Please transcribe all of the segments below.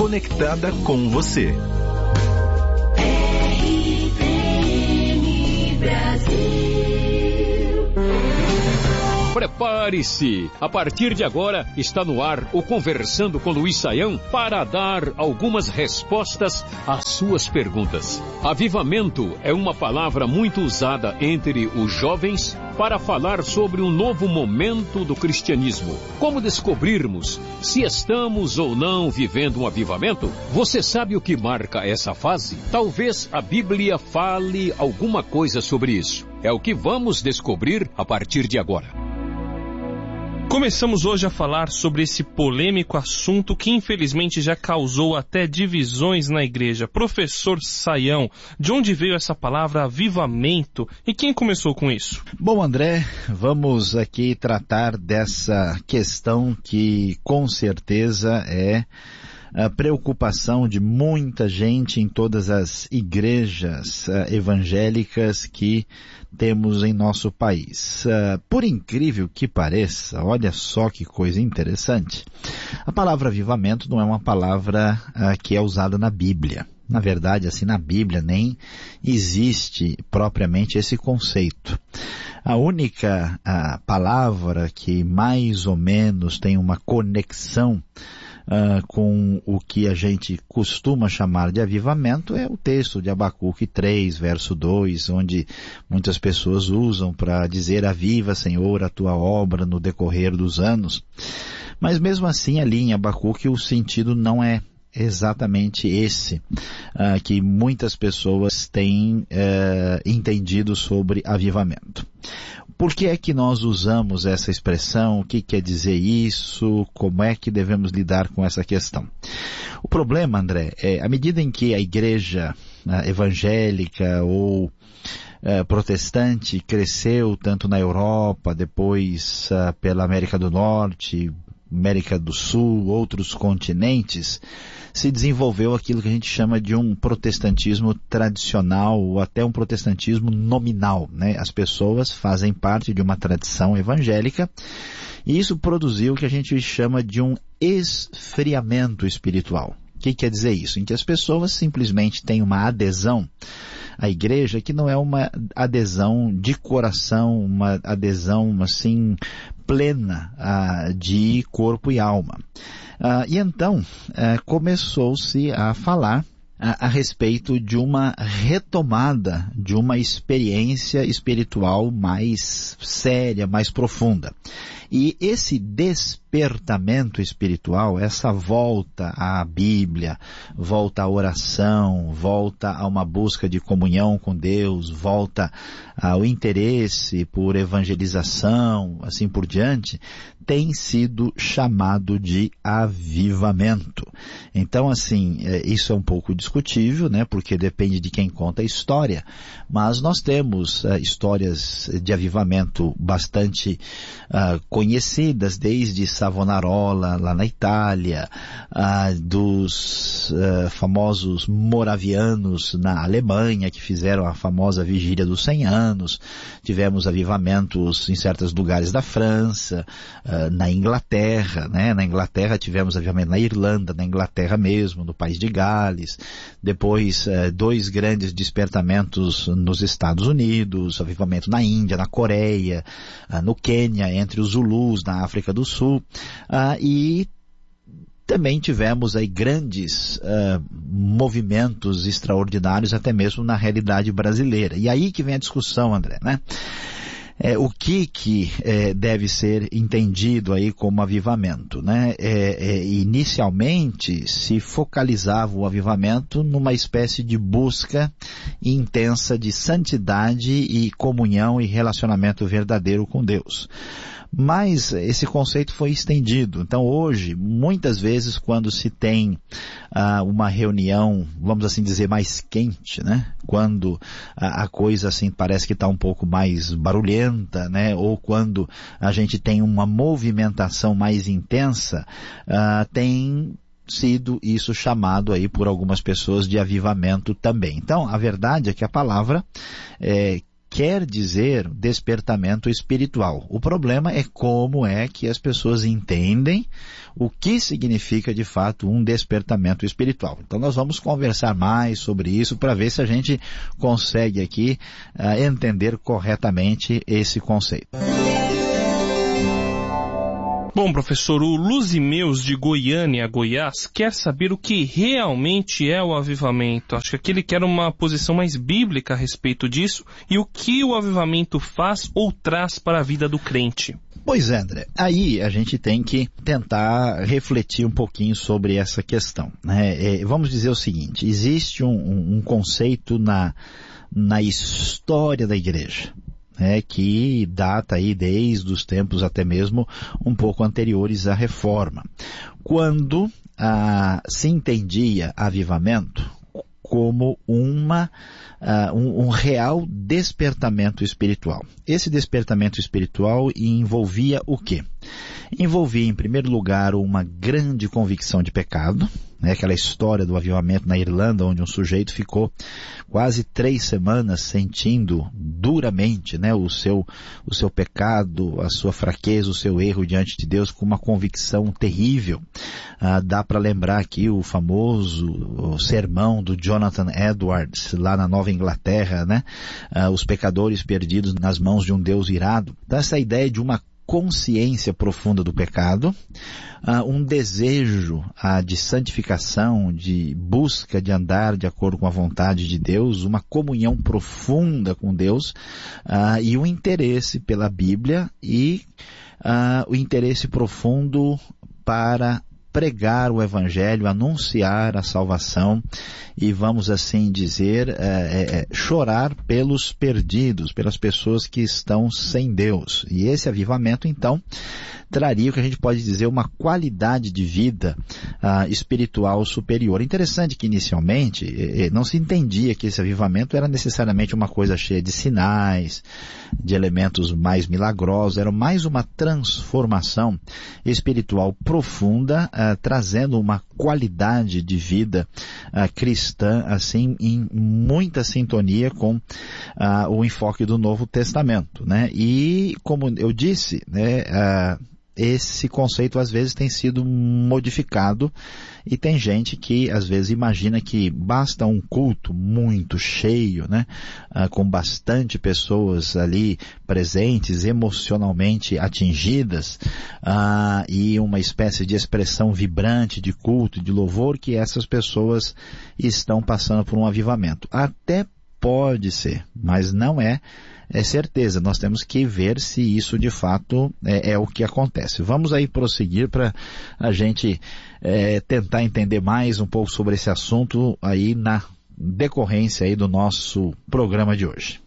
conectada com você. Prepare-se! A partir de agora está no ar o Conversando com Luiz Saião para dar algumas respostas às suas perguntas. Avivamento é uma palavra muito usada entre os jovens para falar sobre um novo momento do cristianismo. Como descobrirmos se estamos ou não vivendo um avivamento? Você sabe o que marca essa fase? Talvez a Bíblia fale alguma coisa sobre isso. É o que vamos descobrir a partir de agora. Começamos hoje a falar sobre esse polêmico assunto que infelizmente já causou até divisões na igreja. Professor Saião, de onde veio essa palavra avivamento e quem começou com isso? Bom, André, vamos aqui tratar dessa questão que com certeza é a preocupação de muita gente em todas as igrejas evangélicas que temos em nosso país. Por incrível que pareça, olha só que coisa interessante, a palavra avivamento não é uma palavra que é usada na Bíblia. Na verdade, assim, na Bíblia nem existe propriamente esse conceito. A única palavra que mais ou menos tem uma conexão com o que a gente costuma chamar de avivamento é o texto de Abacuque 3, verso 2, onde muitas pessoas usam para dizer: aviva, Senhor, a tua obra no decorrer dos anos. Mas mesmo assim, ali em Abacuque, o sentido não é exatamente esse que muitas pessoas têm entendido sobre avivamento. Por que é que nós usamos essa expressão? O que quer dizer isso? Como é que devemos lidar com essa questão? O problema, André, é à medida em que a igreja evangélica ou protestante cresceu tanto na Europa, depois pela América do Norte, América do Sul, outros continentes, se desenvolveu aquilo que a gente chama de um protestantismo tradicional ou até um protestantismo nominal, né? As pessoas fazem parte de uma tradição evangélica e isso produziu o que a gente chama de um esfriamento espiritual. O que quer dizer isso? Em que as pessoas simplesmente têm uma adesão à igreja que não é uma adesão de coração, uma adesão assim plena de corpo e alma. E então começou-se a falar a respeito de uma retomada de uma experiência espiritual mais séria, mais profunda. E esse despertamento espiritual, essa volta à Bíblia, volta à oração, volta a uma busca de comunhão com Deus, volta ao interesse por evangelização, assim por diante, tem sido chamado de avivamento. Então, assim, isso é um pouco discutível, né? Porque depende de quem conta a história. Mas nós temos histórias de avivamento bastante conhecidas, desde Savonarola, lá na Itália, dos famosos moravianos na Alemanha, que fizeram a famosa Vigília dos 100 anos. Tivemos avivamentos em certos lugares da França, na Inglaterra, né? Na Inglaterra tivemos avivamento na Irlanda, na Inglaterra mesmo, no país de Gales. Depois, 2 grandes despertamentos nos Estados Unidos, avivamento na Índia, na Coreia, no Quênia, entre os Zulus, na África do Sul, e também tivemos aí grandes movimentos extraordinários, até mesmo na realidade brasileira. E aí que vem a discussão, André, né? O que deve ser entendido aí como avivamento, né? Inicialmente se focalizava o avivamento numa espécie de busca intensa de santidade e comunhão e relacionamento verdadeiro com Deus. Mas esse conceito foi estendido. Então hoje, muitas vezes, quando se tem uma reunião, vamos assim dizer, mais quente, né? Quando a coisa assim parece que está um pouco mais barulhenta, né? Ou quando a gente tem uma movimentação mais intensa, tem sido isso chamado aí por algumas pessoas de avivamento também. Então, a verdade é que a palavra quer dizer despertamento espiritual. O problema é como é que as pessoas entendem o que significa de fato um despertamento espiritual. Então nós vamos conversar mais sobre isso para ver se a gente consegue aqui entender corretamente esse conceito. Bom, professor, o Luzimeus de Goiânia, Goiás, quer saber o que realmente é o avivamento. Acho que aqui ele quer uma posição mais bíblica a respeito disso e o que o avivamento faz ou traz para a vida do crente. Pois é, André, aí a gente tem que tentar refletir um pouquinho sobre essa questão, né? Vamos dizer o seguinte, existe um conceito na história da igreja, que data aí desde os tempos até mesmo um pouco anteriores à Reforma, quando se entendia avivamento como um real despertamento espiritual. Esse despertamento espiritual envolvia o quê? Envolvia, em primeiro lugar, uma grande convicção de pecado, aquela história do avivamento na Irlanda, onde um sujeito ficou quase 3 semanas sentindo duramente o seu pecado, a sua fraqueza, o seu erro diante de Deus, com uma convicção terrível. Dá para lembrar aqui o famoso sermão do Jonathan Edwards, lá na Nova Inglaterra, os pecadores perdidos nas mãos de um Deus irado. Então essa ideia de uma consciência profunda do pecado, um desejo de santificação, de busca de andar de acordo com a vontade de Deus, uma comunhão profunda com Deus, e um interesse pela Bíblia e o interesse profundo para pregar o Evangelho, anunciar a salvação e, vamos assim dizer, chorar pelos perdidos, pelas pessoas que estão sem Deus. E esse avivamento, então, traria o que a gente pode dizer uma qualidade de vida espiritual superior. Interessante que inicialmente não se entendia que esse avivamento era necessariamente uma coisa cheia de sinais, de elementos mais milagrosos, era mais uma transformação espiritual profunda, trazendo uma qualidade de vida cristã, assim, em muita sintonia com o enfoque do Novo Testamento, E, como eu disse, esse conceito às vezes tem sido modificado e tem gente que às vezes imagina que basta um culto muito cheio, com bastante pessoas ali presentes, emocionalmente atingidas, e uma espécie de expressão vibrante de culto, de louvor, que essas pessoas estão passando por um avivamento. Até pode ser, mas não é certeza. Nós temos que ver se isso de fato é o que acontece. Vamos aí prosseguir para a gente tentar entender mais um pouco sobre esse assunto aí na decorrência aí do nosso programa de hoje.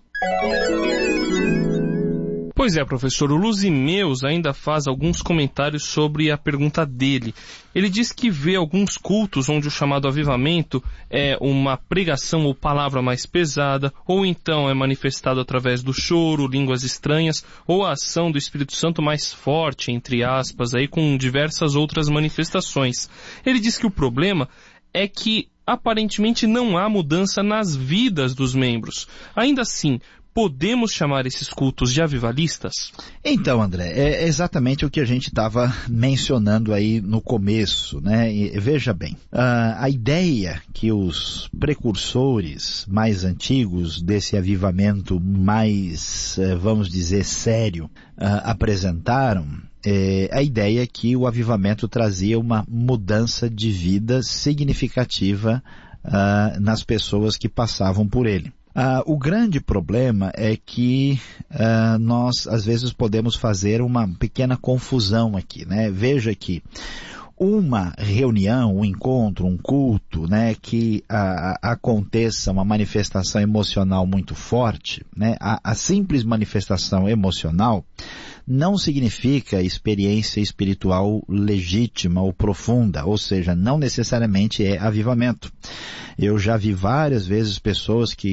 Pois é, professor, o Luzimeus ainda faz alguns comentários sobre a pergunta dele. Ele diz que vê alguns cultos onde o chamado avivamento é uma pregação ou palavra mais pesada, ou então é manifestado através do choro, línguas estranhas, ou a ação do Espírito Santo mais forte, entre aspas, aí com diversas outras manifestações. Ele diz que o problema é que aparentemente não há mudança nas vidas dos membros. Ainda assim, podemos chamar esses cultos de avivalistas? Então, André, é exatamente o que a gente estava mencionando aí no começo, E veja bem, a ideia que os precursores mais antigos desse avivamento mais, vamos dizer, sério, apresentaram, a ideia que o avivamento trazia uma mudança de vida significativa nas pessoas que passavam por ele. O grande problema é que nós, às vezes, podemos fazer uma pequena confusão aqui, Veja que uma reunião, um encontro, um culto, que aconteça uma manifestação emocional muito forte, a simples manifestação emocional não significa experiência espiritual legítima ou profunda, ou seja, não necessariamente é avivamento. Eu já vi várias vezes pessoas que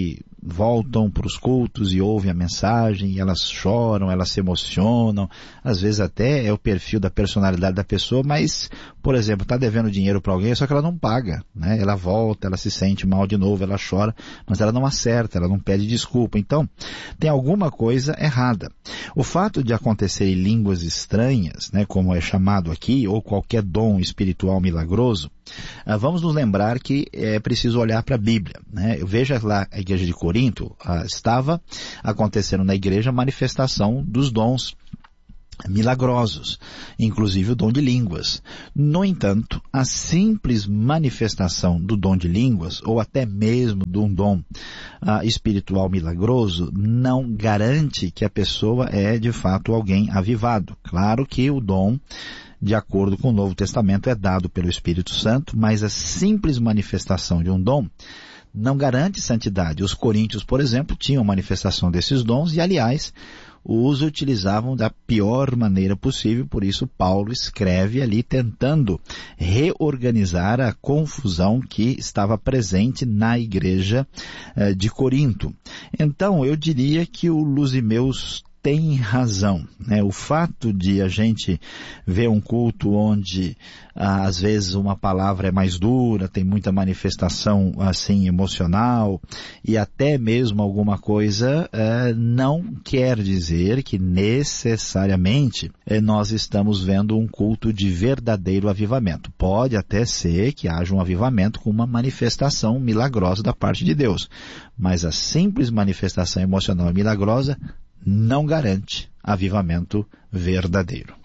voltam para os cultos e ouvem a mensagem, e elas choram, elas se emocionam, às vezes até é o perfil da personalidade da pessoa, mas, por exemplo, está devendo dinheiro para alguém, só que ela não paga, né? Ela volta, ela se sente mal de novo, ela chora, mas ela não acerta, ela não pede desculpa. Então, tem alguma coisa errada. O fato de acontecer em línguas estranhas, né, como é chamado aqui, ou qualquer dom espiritual milagroso, vamos nos lembrar que é preciso olhar para a Bíblia, né? Veja lá a igreja de Corinto, estava acontecendo na igreja a manifestação dos dons milagrosos, inclusive o dom de línguas. No entanto, a simples manifestação do dom de línguas, ou até mesmo de um dom espiritual milagroso, não garante que a pessoa é de fato alguém avivado. Claro que o dom, de acordo com o Novo Testamento, é dado pelo Espírito Santo, mas a simples manifestação de um dom não garante santidade. Os coríntios, por exemplo, tinham manifestação desses dons e, aliás, os utilizavam da pior maneira possível. Por isso Paulo escreve ali tentando reorganizar a confusão que estava presente na igreja de Corinto. Então, eu diria que o Luzimeus tem razão, né? O fato de a gente ver um culto onde às vezes uma palavra é mais dura, tem muita manifestação assim emocional e até mesmo alguma coisa não quer dizer que necessariamente nós estamos vendo um culto de verdadeiro avivamento. Pode até ser que haja um avivamento com uma manifestação milagrosa da parte de Deus, mas a simples manifestação emocional e milagrosa não garante avivamento verdadeiro.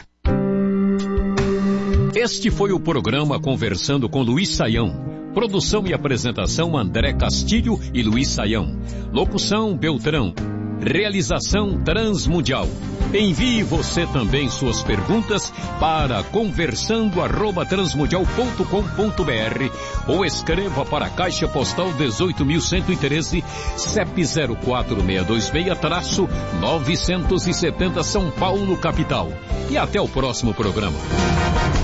Este foi o programa Conversando com Luiz Saião. Produção e apresentação André Castilho e Luiz Saião. Locução Beltrão. Realização Transmundial. Envie você também suas perguntas para conversando@transmundial.com.br ou escreva para a Caixa Postal 18.113, CEP 04626-970 São Paulo, capital. E até o próximo programa.